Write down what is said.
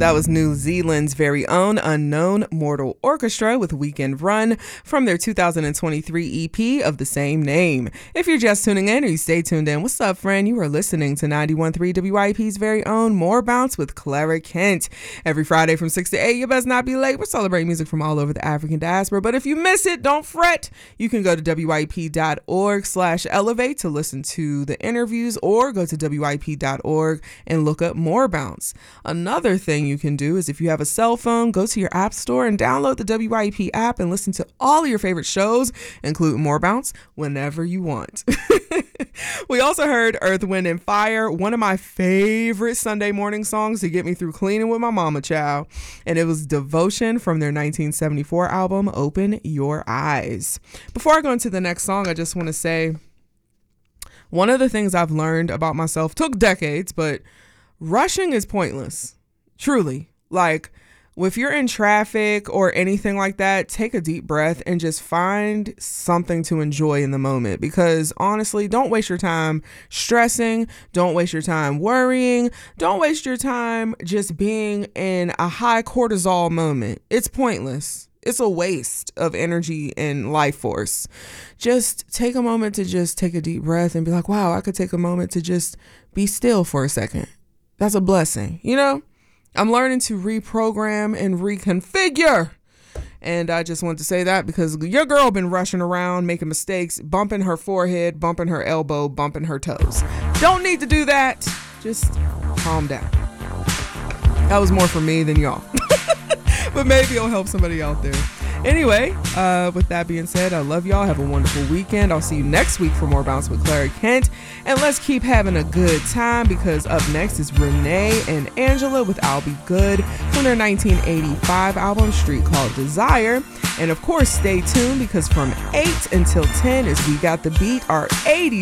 That was New Zealand's very own Unknown Mortal Orchestra with Weekend Run from their 2023 EP of the same name. If you're just tuning in or you stay tuned in, what's up, friend? You are listening to 91.3 WYP's very own More Bounce with Clara Kent. Every Friday from 6 to 8, you best not be late. We're celebrating music from all over the African diaspora. But if you miss it, don't fret. You can go to wyp.org/elevate to listen to the interviews, or go to wyp.org and look up More Bounce. Another thing you can do is, if you have a cell phone, go to your app store and download the WYP app and listen to all of your favorite shows, including More Bounce, whenever you want. We also heard Earth, Wind, and Fire, one of my favorite Sunday morning songs to get me through cleaning with my mama, child. And it was Devotion from their 1974 album, Open Your Eyes. Before I go into the next song, I just want to say, one of the things I've learned about myself, took decades, but rushing is pointless. Truly. Like, if you're in traffic or anything like that, take a deep breath and just find something to enjoy in the moment. Because honestly, don't waste your time stressing. Don't waste your time worrying. Don't waste your time just being in a high cortisol moment. It's pointless. It's a waste of energy and life force. Just take a moment to just take a deep breath and be like, wow, I could take a moment to just be still for a second. That's a blessing, you know? I'm learning to reprogram and reconfigure. And I just want to say that because your girl been rushing around, making mistakes, bumping her forehead, bumping her elbow, bumping her toes. Don't need to do that. Just calm down. That was more for me than y'all. But maybe it'll help somebody out there. Anyway, with that being said, I love y'all. Have a wonderful weekend. I'll see you next week for More Bounce with Clara Kent. And let's keep having a good time, because up next is Renee and Angela with I'll Be Good from their 1985 album Street Called Desire. And of course, stay tuned, because from 8 until 10 is We Got the Beat, our 80s